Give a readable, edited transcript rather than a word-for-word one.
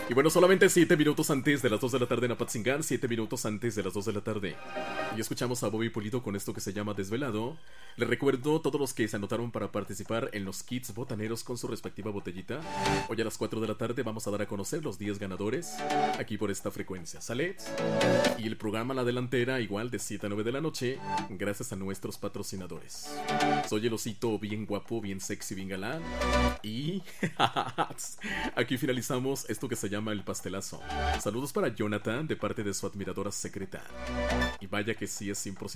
Y bueno, solamente 7 minutos antes de las 2 de la tarde en Apatzingán, 7 minutos antes de las 2 de la tarde. Y escuchamos a Bobby Pulido con esto que se llama Desvelado. Les recuerdo a todos los que se anotaron para participar en los kits botaneros con su respectiva botellita. Hoy a las 4 de la tarde vamos a dar a conocer los 10 ganadores aquí por esta frecuencia, ¿sale? Y el programa La Delantera igual de 7 a 9 de la noche, gracias a nuestros patrocinadores. Soy el osito bien guapo, bien sexy, bien galán. Y aquí finalizamos esto que se llama El Pastelazo. Saludos para Jonathan de parte de su admiradora secreta. Y vaya que sí es 100%